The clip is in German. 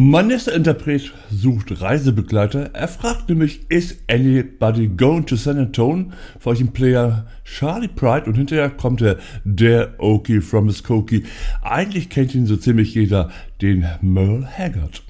Mein nächster Interpret sucht Reisebegleiter. Er fragt nämlich, is anybody going to San Antonio? Vor dem Player Charlie Pride und hinterher kommt der Okie from Muskogee. Eigentlich kennt ihn so ziemlich jeder, den Merle Haggard.